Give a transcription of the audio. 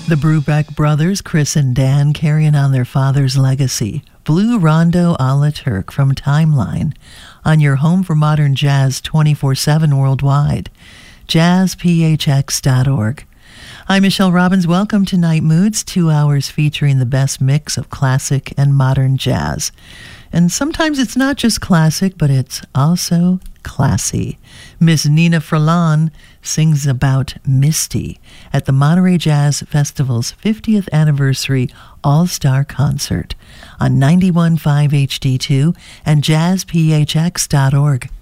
The Brubeck brothers, Chris and Dan, carrying on their father's legacy. Blue Rondo a la Turk from Timeline on your home for modern jazz 24/7 worldwide. jazzphx.org. I'm Michelle Robbins. Welcome to Night Moods, 2 hours featuring the best mix of classic and modern jazz. And sometimes it's not just classic, but it's also classy. Miss Nina Furlan sings about Misty at the Monterey Jazz Festival's 50th anniversary All-Star Concert on 91.5 HD2 and jazzphx.org.